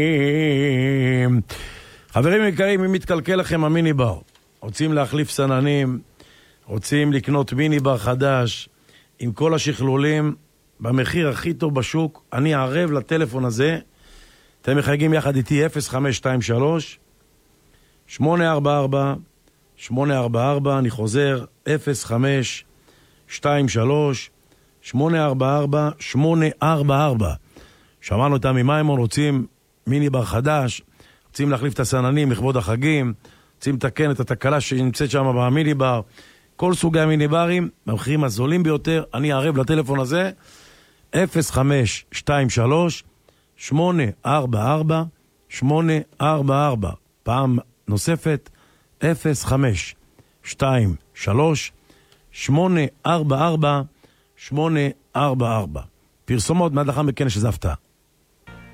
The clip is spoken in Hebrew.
חברים יקרים, אם מתקלקל לכם המיני בר, רוצים להחליף סננים, רוצים לקנות מיני בר חדש, עם כל השכלולים, במחיר הכי טוב בשוק, אני ערב לטלפון הזה, אתם מחייגים יחד איתי 0523 844 844, אני חוזר 0523 844 844. שמענו אותם ממימון, רוצים מיני בר חדש, רוצים להחליף את הסננים לכבוד החגים, רוצים לתקן את התקלה שנמצאת שם במיני בר, כל סוגי המיני ברים, במחירים הזולים ביותר, אני ערב לטלפון הזה 0523 844 844. פעם נוספת 0523 844 844. פרסומות, מיד לאחר מכן שזה הפתעה.